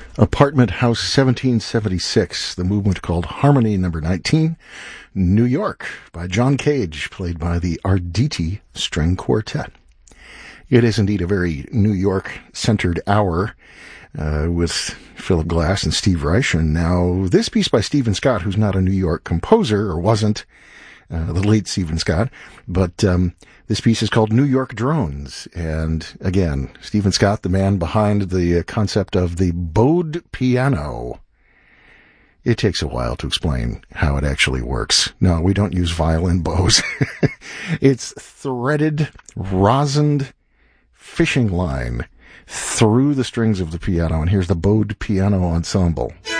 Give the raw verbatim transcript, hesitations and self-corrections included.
Apartment House seventeen seventy-six, the movement called Harmony Number nineteen, New York, by John Cage, played by the Arditi String Quartet. It is indeed a very New York-centered hour uh, with Philip Glass and Steve Reich. And now this piece by Stephen Scott, who's not a New York composer, or wasn't, uh, the late Stephen Scott, but um, this piece is called New York Drones. And again, Stephen Scott, the man behind the concept of the bowed piano. It takes a while to explain how it actually works. No, we don't use violin bows. It's threaded, rosined fishing line through the strings of the piano. And here's the bowed piano ensemble.